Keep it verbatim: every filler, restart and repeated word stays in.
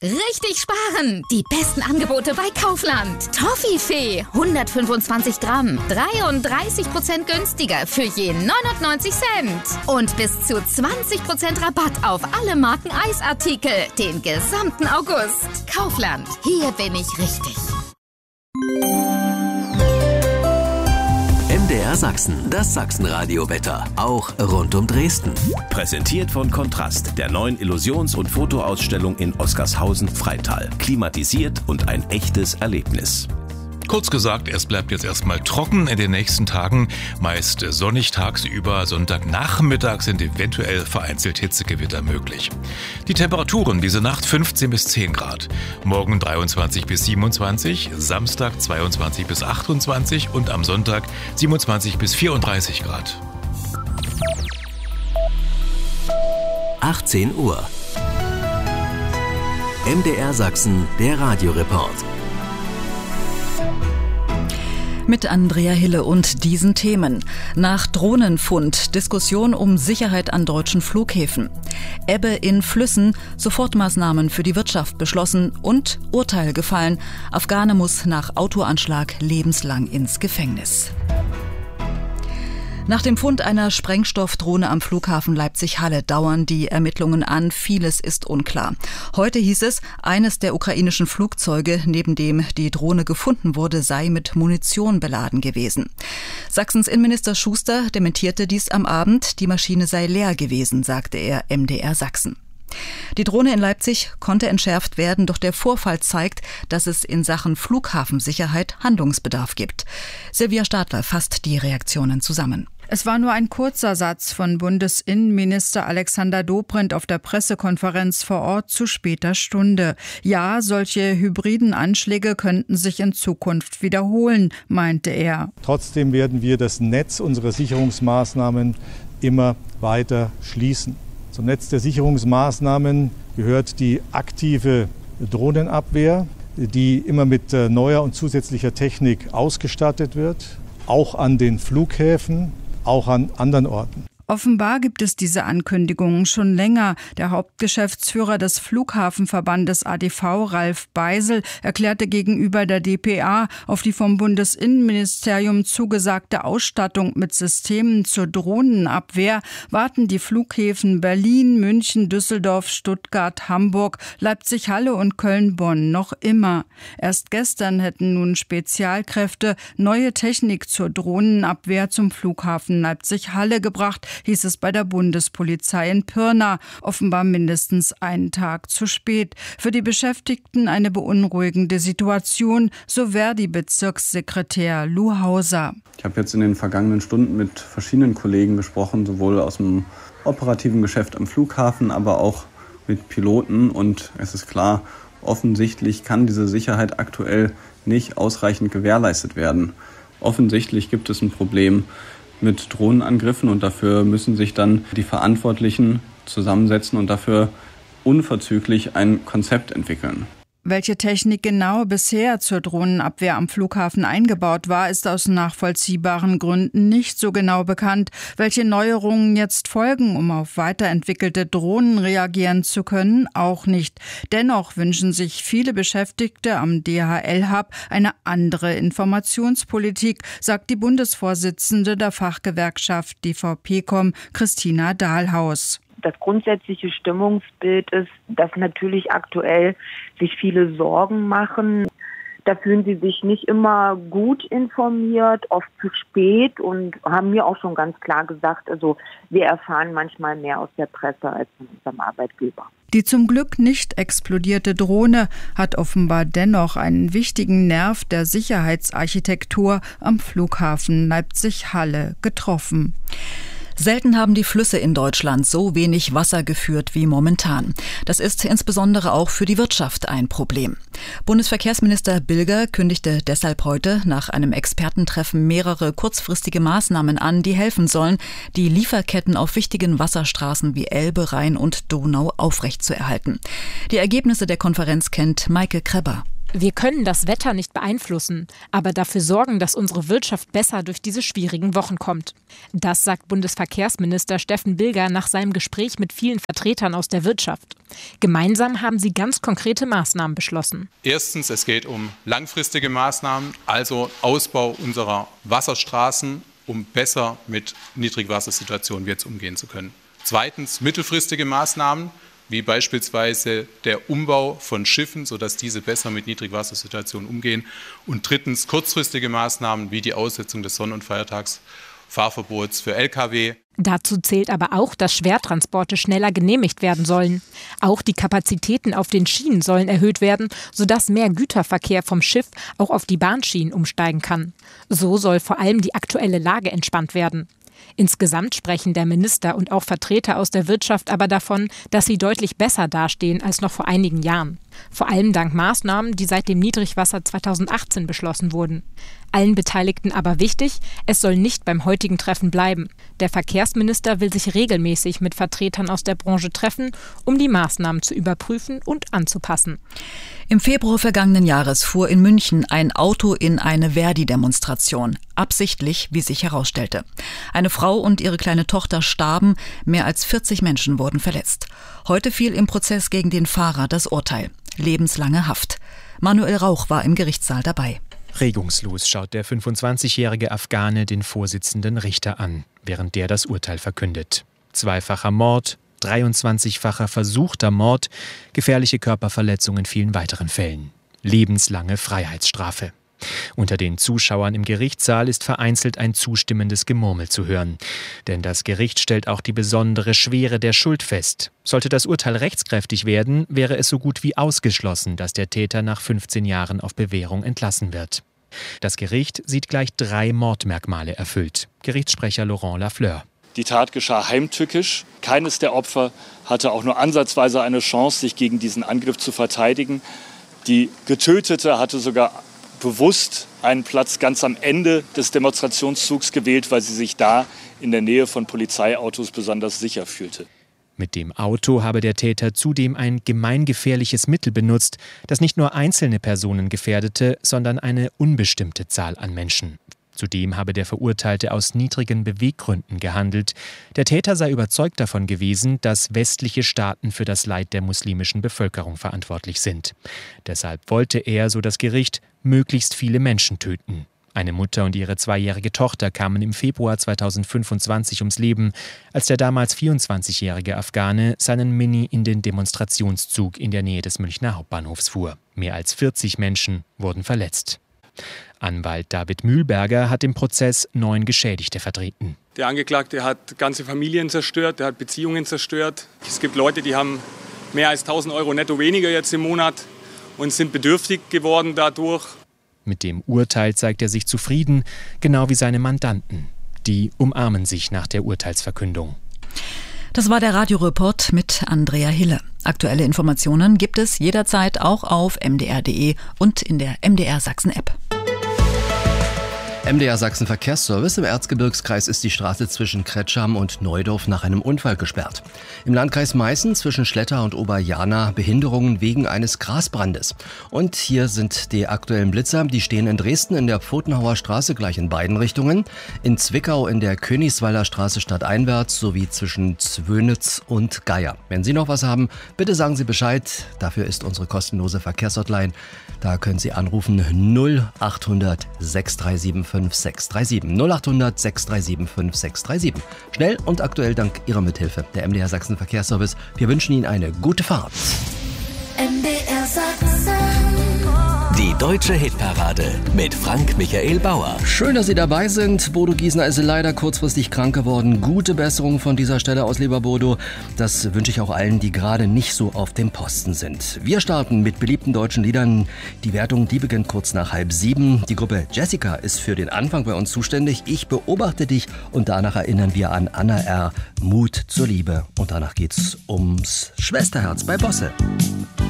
Richtig sparen! Die besten Angebote bei Kaufland. Toffifee, hundertfünfundzwanzig Gramm, dreiunddreißig Prozent günstiger für je neunundneunzig Cent. Und bis zu zwanzig Prozent Rabatt auf alle Marken Eisartikel, den gesamten August. Kaufland, hier bin ich richtig. M D R Sachsen, das Sachsenradio-Wetter, auch rund um Dresden. Präsentiert von Kontrast, der neuen Illusions- und Fotoausstellung in Oskarshausen-Freital. Klimatisiert und ein echtes Erlebnis. Kurz gesagt, es bleibt jetzt erstmal trocken in den nächsten Tagen, meist sonnig tagsüber. Sonntagnachmittag sind eventuell vereinzelt Hitzegewitter möglich. Die Temperaturen diese Nacht fünfzehn bis zehn Grad, morgen dreiundzwanzig bis siebenundzwanzig, Samstag zweiundzwanzig bis achtundzwanzig und am Sonntag siebenundzwanzig bis vierunddreißig Grad. achtzehn Uhr. M D R Sachsen, der Radioreport. Mit Andrea Hille und diesen Themen. Nach Drohnenfund, Diskussion um Sicherheit an deutschen Flughäfen. Ebbe in Flüssen, Sofortmaßnahmen für die Wirtschaft beschlossen und Urteil gefallen. Afghane muss nach Autoanschlag lebenslang ins Gefängnis. Nach dem Fund einer Sprengstoffdrohne am Flughafen Leipzig-Halle dauern die Ermittlungen an. Vieles ist unklar. Heute hieß es, eines der ukrainischen Flugzeuge, neben dem die Drohne gefunden wurde, sei mit Munition beladen gewesen. Sachsens Innenminister Schuster dementierte dies am Abend. Die Maschine sei leer gewesen, sagte er M D R Sachsen. Die Drohne in Leipzig konnte entschärft werden, doch der Vorfall zeigt, dass es in Sachen Flughafensicherheit Handlungsbedarf gibt. Silvia Stadler fasst die Reaktionen zusammen. Es war nur ein kurzer Satz von Bundesinnenminister Alexander Dobrindt auf der Pressekonferenz vor Ort zu später Stunde. Ja, solche hybriden Anschläge könnten sich in Zukunft wiederholen, meinte er. Trotzdem werden wir das Netz unserer Sicherungsmaßnahmen immer weiter schließen. Zum Netz der Sicherungsmaßnahmen gehört die aktive Drohnenabwehr, die immer mit neuer und zusätzlicher Technik ausgestattet wird, auch an den Flughäfen, auch an anderen Orten. Offenbar gibt es diese Ankündigungen schon länger. Der Hauptgeschäftsführer des Flughafenverbandes A D V, Ralf Beisel, erklärte gegenüber der D P A, auf die vom Bundesinnenministerium zugesagte Ausstattung mit Systemen zur Drohnenabwehr warten die Flughäfen Berlin, München, Düsseldorf, Stuttgart, Hamburg, Leipzig-Halle und Köln-Bonn noch immer. Erst gestern hätten nun Spezialkräfte neue Technik zur Drohnenabwehr zum Flughafen Leipzig-Halle gebracht, hieß es bei der Bundespolizei in Pirna, offenbar mindestens einen Tag zu spät. Für die Beschäftigten eine beunruhigende Situation, so Verdi-Bezirkssekretär Lou Hauser. Ich habe jetzt in den vergangenen Stunden mit verschiedenen Kollegen gesprochen, sowohl aus dem operativen Geschäft am Flughafen, aber auch mit Piloten. Und es ist klar, offensichtlich kann diese Sicherheit aktuell nicht ausreichend gewährleistet werden. Offensichtlich gibt es ein Problem mit Drohnenangriffen und dafür müssen sich dann die Verantwortlichen zusammensetzen und dafür unverzüglich ein Konzept entwickeln. Welche Technik genau bisher zur Drohnenabwehr am Flughafen eingebaut war, ist aus nachvollziehbaren Gründen nicht so genau bekannt. Welche Neuerungen jetzt folgen, um auf weiterentwickelte Drohnen reagieren zu können, auch nicht. Dennoch wünschen sich viele Beschäftigte am D H L-Hub eine andere Informationspolitik, sagt die Bundesvorsitzende der Fachgewerkschaft D V P-Com, Christina Dahlhaus. Das grundsätzliche Stimmungsbild ist, dass natürlich aktuell sich viele Sorgen machen. Da fühlen sie sich nicht immer gut informiert, oft zu spät und haben mir auch schon ganz klar gesagt, also wir erfahren manchmal mehr aus der Presse als von unserem Arbeitgeber. Die zum Glück nicht explodierte Drohne hat offenbar dennoch einen wichtigen Nerv der Sicherheitsarchitektur am Flughafen Leipzig-Halle getroffen. Selten haben die Flüsse in Deutschland so wenig Wasser geführt wie momentan. Das ist insbesondere auch für die Wirtschaft ein Problem. Bundesverkehrsminister Bilger kündigte deshalb heute nach einem Expertentreffen mehrere kurzfristige Maßnahmen an, die helfen sollen, die Lieferketten auf wichtigen Wasserstraßen wie Elbe, Rhein und Donau aufrechtzuerhalten. Die Ergebnisse der Konferenz kennt Maike Kreber. Wir können das Wetter nicht beeinflussen, aber dafür sorgen, dass unsere Wirtschaft besser durch diese schwierigen Wochen kommt. Das sagt Bundesverkehrsminister Steffen Bilger nach seinem Gespräch mit vielen Vertretern aus der Wirtschaft. Gemeinsam haben sie ganz konkrete Maßnahmen beschlossen. Erstens, es geht um langfristige Maßnahmen, also Ausbau unserer Wasserstraßen, um besser mit Niedrigwassersituationen jetzt umgehen zu können. Zweitens, mittelfristige Maßnahmen, wie beispielsweise der Umbau von Schiffen, sodass diese besser mit Niedrigwassersituationen umgehen. Und drittens kurzfristige Maßnahmen wie die Aussetzung des Sonn- und Feiertagsfahrverbots für L K W. Dazu zählt aber auch, dass Schwertransporte schneller genehmigt werden sollen. Auch die Kapazitäten auf den Schienen sollen erhöht werden, sodass mehr Güterverkehr vom Schiff auch auf die Bahnschienen umsteigen kann. So soll vor allem die aktuelle Lage entspannt werden. Insgesamt sprechen der Minister und auch Vertreter aus der Wirtschaft aber davon, dass sie deutlich besser dastehen als noch vor einigen Jahren. Vor allem dank Maßnahmen, die seit dem Niedrigwasser zweitausendachtzehn beschlossen wurden. Allen Beteiligten aber wichtig, es soll nicht beim heutigen Treffen bleiben. Der Verkehrsminister will sich regelmäßig mit Vertretern aus der Branche treffen, um die Maßnahmen zu überprüfen und anzupassen. Im Februar vergangenen Jahres fuhr in München ein Auto in eine Verdi-Demonstration. Absichtlich, wie sich herausstellte. Eine Frau und ihre kleine Tochter starben, mehr als vierzig Menschen wurden verletzt. Heute fiel im Prozess gegen den Fahrer das Urteil. Lebenslange Haft. Manuel Rauch war im Gerichtssaal dabei. Regungslos schaut der fünfundzwanzigjährige Afghane den Vorsitzenden Richter an, während der das Urteil verkündet. Zweifacher Mord, dreiundzwanzigfacher versuchter Mord, gefährliche Körperverletzung in vielen weiteren Fällen. Lebenslange Freiheitsstrafe. Unter den Zuschauern im Gerichtssaal ist vereinzelt ein zustimmendes Gemurmel zu hören. Denn das Gericht stellt auch die besondere Schwere der Schuld fest. Sollte das Urteil rechtskräftig werden, wäre es so gut wie ausgeschlossen, dass der Täter nach fünfzehn Jahren auf Bewährung entlassen wird. Das Gericht sieht gleich drei Mordmerkmale erfüllt. Gerichtssprecher Laurent Lafleur. Die Tat geschah heimtückisch. Keines der Opfer hatte auch nur ansatzweise eine Chance, sich gegen diesen Angriff zu verteidigen. Die Getötete hatte sogar bewusst einen Platz ganz am Ende des Demonstrationszugs gewählt, weil sie sich da in der Nähe von Polizeiautos besonders sicher fühlte. Mit dem Auto habe der Täter zudem ein gemeingefährliches Mittel benutzt, das nicht nur einzelne Personen gefährdete, sondern eine unbestimmte Zahl an Menschen. Zudem habe der Verurteilte aus niedrigen Beweggründen gehandelt. Der Täter sei überzeugt davon gewesen, dass westliche Staaten für das Leid der muslimischen Bevölkerung verantwortlich sind. Deshalb wollte er, so das Gericht, möglichst viele Menschen töten. Eine Mutter und ihre zweijährige Tochter kamen im Februar zweitausendfünfundzwanzig ums Leben, als der damals vierundzwanzigjährige Afghane seinen Mini in den Demonstrationszug in der Nähe des Münchner Hauptbahnhofs fuhr. Mehr als vierzig Menschen wurden verletzt. Anwalt David Mühlberger hat im Prozess neun Geschädigte vertreten. Der Angeklagte hat ganze Familien zerstört, der hat Beziehungen zerstört. Es gibt Leute, die haben mehr als tausend Euro netto weniger jetzt im Monat und sind bedürftig geworden dadurch. Mit dem Urteil zeigt er sich zufrieden, genau wie seine Mandanten. Die umarmen sich nach der Urteilsverkündung. Das war der Radioreport mit Andrea Hille. Aktuelle Informationen gibt es jederzeit auch auf m d r punkt d e und in der M D R Sachsen-App. M D R Sachsen Verkehrsservice. Im Erzgebirgskreis ist die Straße zwischen Kretscham und Neudorf nach einem Unfall gesperrt. Im Landkreis Meißen zwischen Schletter und Oberjana Behinderungen wegen eines Grasbrandes. Und hier sind die aktuellen Blitzer. Die stehen in Dresden in der Pfotenhauer Straße gleich in beiden Richtungen. In Zwickau in der Königswalder Straße stadteinwärts sowie zwischen Zwönitz und Geier. Wenn Sie noch was haben, bitte sagen Sie Bescheid. Dafür ist unsere kostenlose Verkehrshotline. Da können Sie anrufen null achthundert sechs drei sieben fünf sechs drei sieben. null achthundert sechs drei sieben fünf sechs drei sieben. Schnell und aktuell dank Ihrer Mithilfe. Der M D R Sachsen Verkehrsservice. Wir wünschen Ihnen eine gute Fahrt. M D R Sachsen. Die deutsche Hitparade mit Frank Michael Bauer. Schön, dass Sie dabei sind. Bodo Giesner ist leider kurzfristig krank geworden. Gute Besserung von dieser Stelle aus, lieber Bodo. Das wünsche ich auch allen, die gerade nicht so auf dem Posten sind. Wir starten mit beliebten deutschen Liedern. Die Wertung, die beginnt kurz nach halb sieben. Die Gruppe Jessica ist für den Anfang bei uns zuständig. Ich beobachte dich und danach erinnern wir an Anna R. Mut zur Liebe. Und danach geht's ums Schwesterherz bei Bosse.